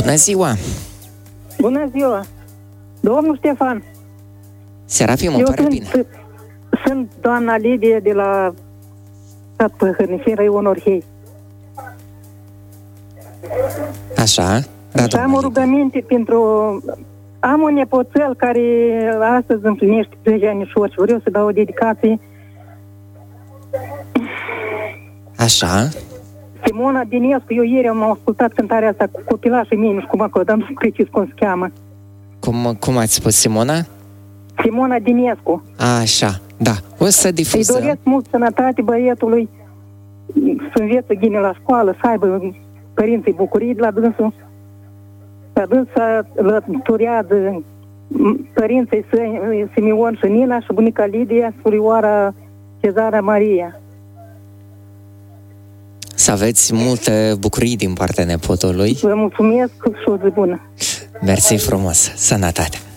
Bună ziua! Bună ziua! Domnul Ștefan! Serafim, îmi pare bine. Sunt doamna Lidie de la sat Păhărnicii, Raionul Orhei. Așa, da, și am o rugăminte pentru... Am un nepoțel care astăzi împlinește 10 anișori și vreau să dau o dedicație. Așa. Simona Dinescu, eu ieri am ascultat cântarea asta cu copilașii mei, nu știu cum acolo, dar nu știu precis cum se cheamă. Cum ați spus, Simona? Simona Dinescu. Așa, da. O să difuzăm. Îi doresc mult sănătate băietului, să învețe gine la școală, să aibă părinții bucurii de la dânsul. La dânsa lăturează părinții săi, Simeon și Nina și bunica Lidia, surioara Cezara Maria. Să aveți multe bucurii din partea nepotului. Vă mulțumesc și o zi bună. Mersi frumos. Sănătate.